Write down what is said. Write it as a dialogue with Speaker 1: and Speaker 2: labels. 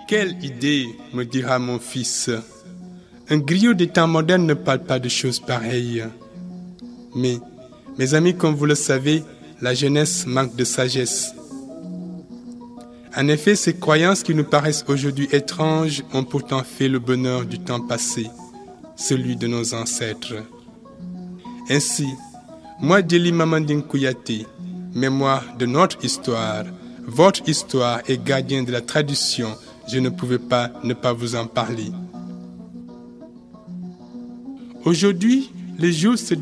Speaker 1: Quelle idée, me dira mon fils. Un griot des temps modernes ne parle pas de choses pareilles. Mais, mes amis, comme vous le savez, la jeunesse manque de sagesse. En effet, ces croyances qui nous paraissent aujourd'hui étranges ont pourtant fait le bonheur du temps passé, celui de nos ancêtres. Ainsi, moi, Djely Mamanding Kouyaté, mémoire de notre histoire, votre histoire et gardien de la tradition, je ne pouvais pas ne pas vous en parler. Aujourd'hui, les jours se